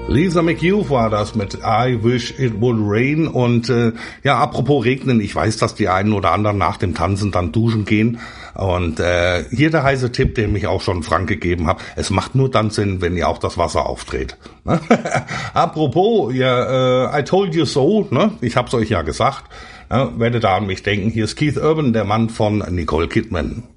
Lisa McHugh war das mit I Wish It Would Rain. Und ja, apropos regnen, ich weiß, dass die einen oder anderen nach dem Tanzen dann duschen gehen. Und hier der heiße Tipp, den ich auch schon Frank gegeben habe. Es macht nur dann Sinn, wenn ihr auch das Wasser aufdreht. Apropos, ja, I told you so, ne? Ich hab's euch ja gesagt. Werdet da an mich denken. Hier ist Keith Urban, der Mann von Nicole Kidman.